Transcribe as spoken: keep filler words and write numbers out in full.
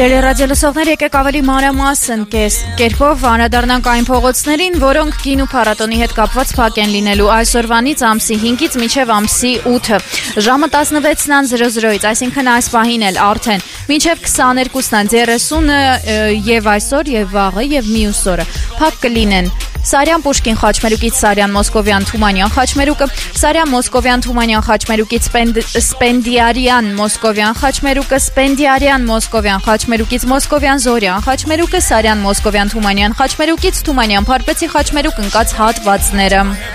Տելերադիոլսողներ եկեք ավելի մանրամասն կերպով անդրադառնանք այն փողոցներին, որոնք գինու փառատոնի հետ կապված փակ են լինելու այսօրվանից ամսի հինգից մինչև ամսի ութը ժամը տասնվեցն զրո զրոից, այսինքն այս պահին էլ արդեն մինչև քսաներկուսն երեսունը եւ այսօր եւ վաղը եւ մյուս օրը փակ կլինեն Սարյան Պուշկին խաչմերուկից Սարյան Մոսկովյան Թումանյան խաչմերուկը, Սարյան Մոսկովյան Թումանյան խաչմերուկից Սպենդիարյան Մոսկովյան խաչմերուկը, Սպենդիարյան Մոսկովյան խաչմերուկից Մոսկովյան Զորյան խաչմերուկը, Սարյան Մոսկովյան Թումանյան խաչմերուկից Թումանյան Փարպեցի խաչմերուկ ընկած հատվածները։